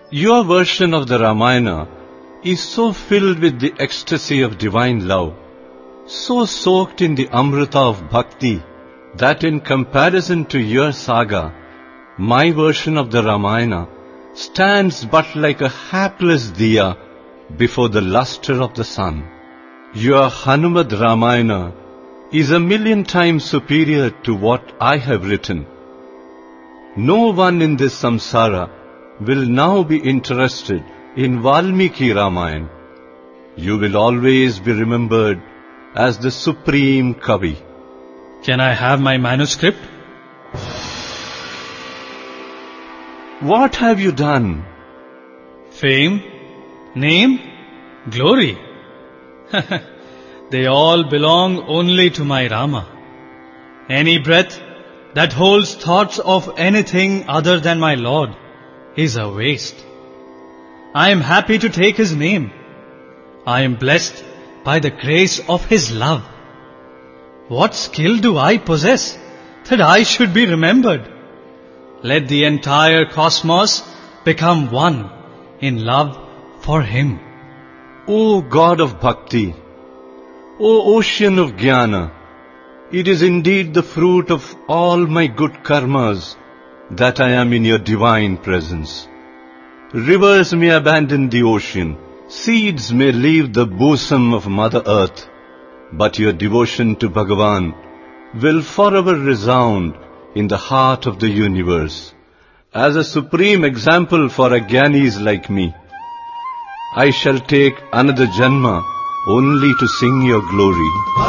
Your version of the Ramayana is so filled with the ecstasy of divine love, so soaked in the Amrita of Bhakti, that in comparison to your saga, my version of the Ramayana stands but like a hapless diya before the luster of the sun. Your Hanumad Ramayana is 1,000,000 times superior to what I have written. No one in this samsara will now be interested in Valmiki Ramayana. You will always be remembered as the supreme Kavi. Can I have my manuscript? What have you done? Fame, name, glory. They all belong only to my Rama. Any breath that holds thoughts of anything other than my Lord is a waste. I am happy to take His name. I am blessed by the grace of His love. What skill do I possess that I should be remembered? Let the entire cosmos become one in love for Him. O God of Bhakti, O ocean of Jnana, it is indeed the fruit of all my good karmas that I am in your divine presence. Rivers may abandon the ocean, seeds may leave the bosom of Mother Earth, but your devotion to Bhagavan will forever resound in the heart of the universe. As a supreme example for Agyanis like me, I shall take another Janma only to sing your glory.